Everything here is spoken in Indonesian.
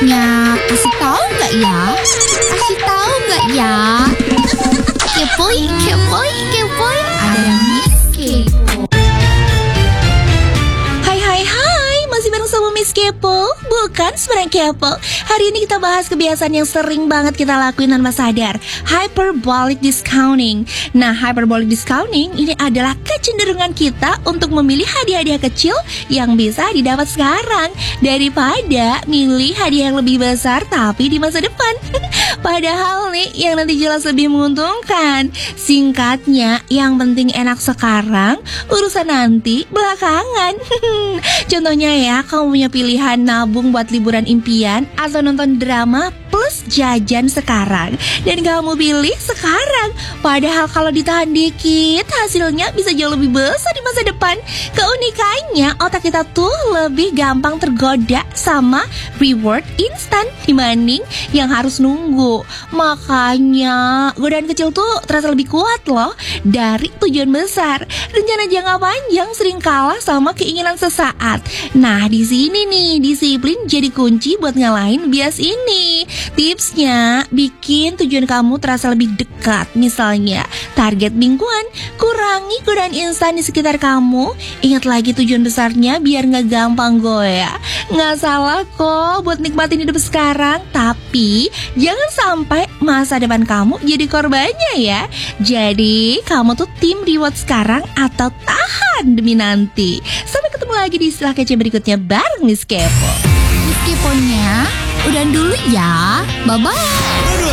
berikutnya. Kasih tahu nggak ya? Kasih tahu nggak ya? Kepoin, kepoin, kepoin. Ada Miss Kepo. Hai, masih bareng sama Miss Kepo, bukan sebarang kepo. Hari ini kita bahas kebiasaan yang sering banget kita lakuin tanpa sadar, hyperbolic discounting. Nah, hyperbolic discounting ini adalah kecenderungan kita untuk memilih hadiah-hadiah kecil yang bisa didapat sekarang daripada milih hadiah yang lebih besar tapi di masa depan. Padahal nih, yang nanti jelas lebih menguntungkan. Singkatnya, yang penting enak sekarang, urusan nanti belakangan. Contohnya ya, kamu punya pilihan nabung buat liburan impian atau nonton drama plus jajan sekarang. Dan kamu pilih sekarang. Padahal kalau ditahan dikit, hasilnya bisa jauh lebih besar di masa depan. Keunikannya, otak kita tuh lebih gampang tergoda sama reward instan dibanding yang harus nunggu. Makanya, godaan kecil tuh terasa lebih kuat loh dari tujuan besar. Rencana jangka panjang sering kalah sama keinginan sesaat. Nah, di sini nih, disiplin jadi kunci buat ngalahin bias ini. Tipsnya, bikin tujuan kamu terasa lebih dekat. Misalnya, target mingguan, kurangi godaan instan di sekitar kamu. Ingat lagi tujuan besarnya biar gak gampang goyah. Gak salah kok buat nikmatin hidup sekarang, tapi jangan sampai masa depan kamu jadi korbannya ya. Jadi, kamu tuh tim reward sekarang atau tahan demi nanti. Sampai ketemu lagi di istilah kece berikutnya bareng Miss Kepo. Miss Keponya, udah dulu ya. Bye-bye.